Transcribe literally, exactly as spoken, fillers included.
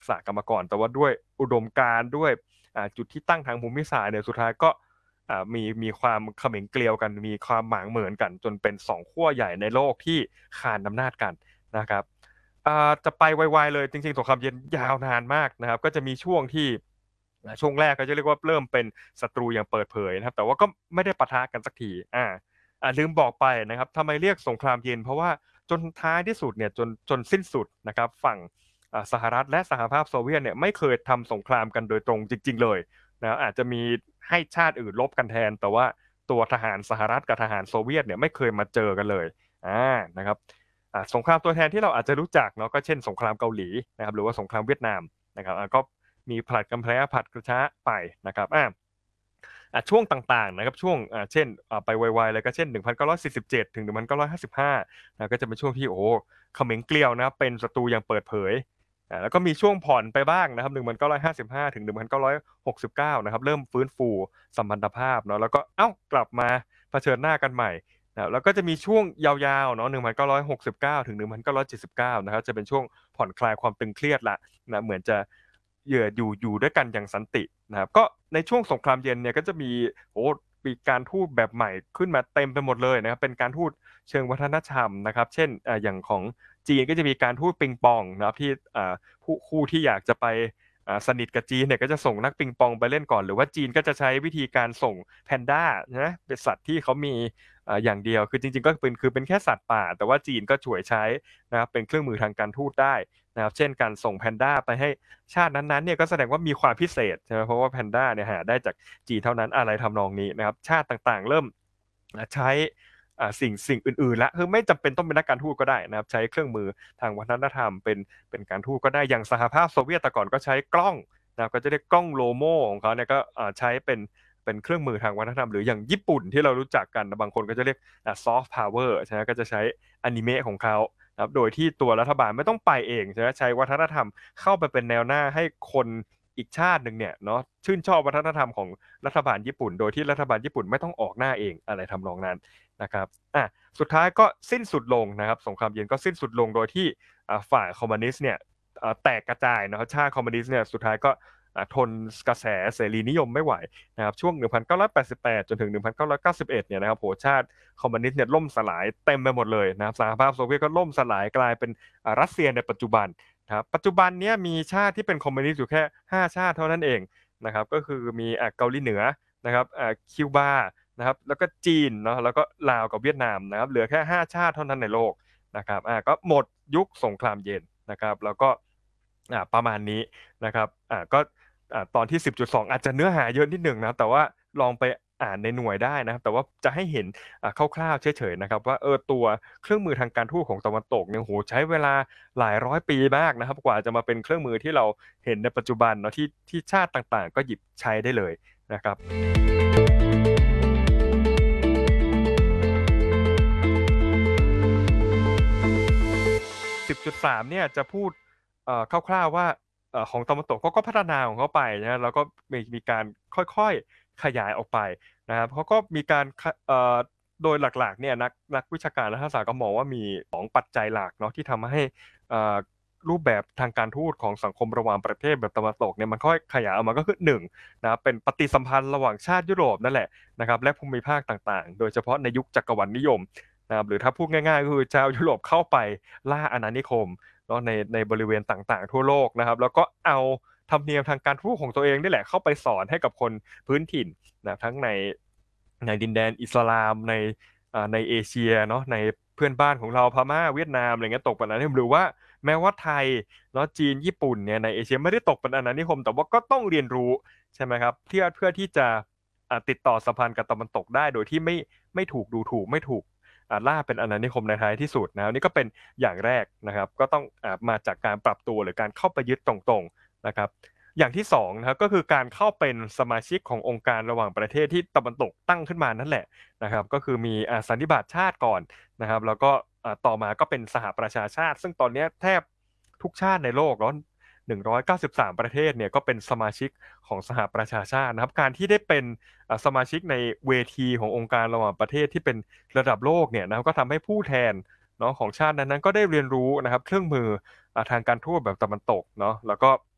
ษากรรมกรแต่ว่าด้วยอุดมการณ์ด้วยอ่าจุดที่ตั้งทางภูมิศาสตร์เนี่ยสุดท้ายก็อ่ามีมีความเขม็งเกลียวกันมีความหมางเหมือนกันจนเป็นสองขั้วใหญ่ในโลกที่คานอำนาจกันนะครับอ่าจะไปไวๆเลยจริงๆสงครามเย็นยาวนานมากนะครับก็จะมีช่วงที่อ่าช่วงแรกก็จะเรียกว่าเริ่มเป็นศัตรูอย่างเปิดเผยนะครับแต่ว่าก็ไม่ได้ปะทะกันสักทีอาอ่าลืมบอกไปนะครับทำไมเรียกสงครามเย็นเพราะว่าจนท้ายที่สุดเนี่ยจนจนสิ้นสุดนะครับฝั่ง อ่าสหรัฐและสหภาพโซเวียตเนี่ยไม่เคยทำสงครามกันโดยตรงจริงๆเลยนะอาจจะมีให้ชาติอื่นรบกันแทนแต่ว่าตัวทหารสหรัฐกับทหารโซเวียตเนี่ยไม่เคยมาเจอกันเลยอานะครับอ่าสงครามตัวแทนที่เราอาจจะรู้จักเนาะก็เช่นสงครามเกาหลีนะครับหรือว่าสงครามเวียดนามนะครับอ่าก็มีผลัดกันแพ้ผลัดกันชนะไปนะครับอาอ่าช่วงต่างๆนะครับช่วงอ่าเช่นอ่าไปไวๆเลยก็เช่นหนึ่งพันเก้าร้อยสี่สิบเจ็ดถึงหนึ่งพันเก้าร้อยห้าสิบห้านะก็จะเป็นช่วงที่โอ้โฮเขม็งเกลียวนะครับเป็นศัตรูอย่างเปิดเผย อ่าแล้วก็มีช่วงผ่อนไปบ้างนะครับหนึ่งพันเก้าร้อยห้าสิบห้าถึงหนึ่งพันเก้าร้อยหกสิบเก้านะครับเริ่มฟื้นฟูสัมพันธภาพเนาะแล้วก็อ้าวกลับมาเผชิญหน้ากันใหม่นะแล้วก็จะมีช่วงยาวๆเนาะหนึ่งพันเก้าร้อยหกสิบเก้าถึงหนึ่งพันเก้าร้อยเจ็ดสิบเก้านะครับจะเป็นช่วงผ่อนคลายความตึงเครียดแล้วนะเหมือนจะเหยื่ออยู่อยู่ด้วยกันอย่างสันตินะครับก็ในช่วงสงครามเย็นเนี่ยก็จะมีโอ้โฮมีการทูตแบบใหม่ขึ้นมาเต็มไปหมดเลยนะครับเป็นการทูตเชิงวัฒนธรรมนะครับเช่นอ่าอย่างของ จีนก็จะมีการทูตปิงปองนะครับที่อ่าผู้คู่ที่อยากจะไปอ่าสนิทกับจีนเนี่ยก็จะส่งนักปิงปองไปเล่นก่อนหรือว่าจีนก็จะใช้วิธีการส่งแพนดานะเป็นสัตว์ที่เขามีอ่าอย่างเดียวคือจริงๆก็เป็นคือเป็นแค่สัตว์ป่าแต่ว่าจีนก็ฉวยใช้นะครับเป็นเครื่องมือทางการทูตได้นะครับเช่นการส่งแพนดาไปให้ชาตินั้นๆเนี่ยก็แสดงว่ามีความพิเศษใช่ไหมเพราะว่าแพนดาเนี่ยหาได้จากจีนเท่านั้นอะไรทำนองนี้นะครับชาติต่างๆเริ่มอ่าใช้ อ่าสิ่งสิ่งอื่นๆแล้วคือไม่จำเป็นต้องเป็นนักการทูตก็ได้นะครับใช้เครื่องมือทางวัฒนธรรมเป็นเป็นการทูตก็ได้อย่างสหภาพโซเวียตแต่ก่อนก็ใช้กล้องนะครับก็จะเรียกกล้อง Lomo ของเขาเนี่ยก็อ่าใช้เป็นเป็นเครื่องมือทางวัฒนธรรมหรืออย่างญี่ปุ่นที่เรารู้จักกันบางคนก็จะเรียกอ่า Soft Power ใช่ไหมก็จะใช้อานิเมะของเขานะครับโดยที่ตัวรัฐบาลไม่ต้องไปเองใช่ไหมใช้วัฒนธรรมเข้าไปเป็นแนวหน้าให้คนอีกชาติหนึ่งเนี่ยเนาะชื่นชอบวัฒนธรรมของรัฐบาลญี่ปุ่นโดยที่รัฐบาลญี่ปุ่นไม่ต้องออกหน้าเองอะไรทำนองนั้น นะครับอ่ะสุดท้ายก็สิ้นสุดลงนะครับสงครามเย็นก็สิ้นสุดลงโดยที่อ่าฝ่ายคอมมิวนิสต์เนี่ยอ่าแตกกระจายนะครับชาติคอมมิวนิสต์เนี่ยสุดท้ายก็อ่าทนกระแสเสรีนิยมไม่ไหวนะครับช่วงหนึ่งพันเก้าร้อยแปดสิบแปดจนถึงหนึ่งพันเก้าร้อยเก้าสิบเอ็ดเก้าสิบเอ็ดเนี่ยนะครับโอ้โฮชาติคอมมิวนิสต์เนี่ยล่มสลายเต็มไปหมดเลยนะครับสหภาพโซเวียตก็ล่มสลายกลายเป็นอ่ารัสเซียในปัจจุบันนะครับปัจจุบันเนี้ยมีชาติที่เป็นคอมมิวนิสต์อยู่แค่ห้าชาติเท่านั้นเองนะครับก็คือมีอ่าเกาหลีเหนือนะครับอ่าคิวบา นะครับแล้วก็จีนเนาะแล้วก็ลาวกับเวียดนามนะครับเหลือแค่ห้าชาติเท่านั้นในโลกนะครับอาก็หมดยุคสงครามเย็นนะครับแล้วก็อ่าประมาณนี้นะครับอ่าก็อ่าตอนที่สิบจุดสองอาจจะเนื้อหาเยอะนิดหนึ่งนะแต่ว่าลองไปอ่านในหน่วยได้นะครับแต่ว่าจะให้เห็นอ่าคร่าวๆเฉยๆนะครับว่าเออตัวเครื่องมือทางการทูตของตะวันตกเนี่ยโอ้โฮใช้เวลาหลายร้อยปีมากนะครับกว่าจะมาเป็นเครื่องมือที่เราเห็นในปัจจุบันเนาะที่ที่ชาติต่างๆก็หยิบใช้ได้เลยนะครับ สิบจุดสามเนี่ยจะพูดเอ่อคร่าวๆว่าเอ่อของตะวันตกเขาก็พัฒนาของเขาไปนะครับแล้วก็มีมีการค่อยๆขยายออกไปนะครับเขาก็มีการขเอ่อโดยหลักๆเนี่ยนักนักวิชาการรัฐศาสตร์ก็มองว่ามีสองปัจจัยหลักเนาะที่ทำให้เอ่อรูปแบบทางการทูตของสังคมระหว่างประเทศแบบตะวันตกเนี่ยมันค่อยขยายออกมาก็คือหนึ่งนะครับเป็นปฏิสัมพันธ์ระหว่างชาติยุโรปนั่นแหละนะครับและภูมิภาคต่างๆโดยเฉพาะในยุคจักรวรรดินิยมนะครับหรือถ้าพูดง่ายๆก็คือชาวยุโรปเข้าไป ล่าอาณานิคมเนาะในในบริเวณต่างๆทั่วโลกนะครับแล้วก็เอาธรรมเนียมทางการทูตของตัวเองนี่แหละเข้าไปสอนให้กับคนพื้นถิ่นนะทั้งในในดินแดนอิสลามในอ่าในเอเชียเนาะในเพื่อนบ้านของเราพม่าเวียดนามอะไรเงี้ยตกเป็นอาณานิคมหรือว่าแม้ว่าไทยเนาะจีนญี่ปุ่นเนี่ยในเอเชียไม่ได้ตกเป็นอาณานิคมแต่ว่าก็ต้องเรียนรู้ใช่ไหมครับเพื่อเพื่อที่จะอ่าติดต่อสัมพันธ์กับตะวันตกได้โดยที่ไม่ไม่ถูกดูถูกไม่ถูก อ่าล่าเป็นอาณานิคมในท้ายที่สุดนะครับนี่ก็เป็นอย่างแรกนะครับก็ต้องอ่ามาจากการปรับตัวหรือการเข้าไปยึดตรงๆนะครับอย่างที่สองนะครับก็คือการเข้าเป็นสมาชิกขององค์การระหว่างประเทศที่ตะวันตกตั้งขึ้นมานั่นแหละนะครับก็คือมีอ่าสันนิบาตชาติก่อนนะครับแล้วก็อ่าต่อมาก็เป็นสหประชาชาติซึ่งตอนเนี้ยแทบทุกชาติในโลกเนาะหนึ่งร้อยเก้าสิบสามประเทศเนี่ยก็เป็นสมาชิกของสหประชาชาตินะครับการที่ได้เป็น อ่าสมาชิกในเวทีขององค์การระหว่างประเทศที่เป็นระดับโลกเนี่ยนะครับก็ทำให้ผู้แทนเนาะของชาตินั้นๆก็ได้เรียนรู้นะครับเครื่องมืออ่าทางการทูตแบบตะวันตกเนาะแล้วก็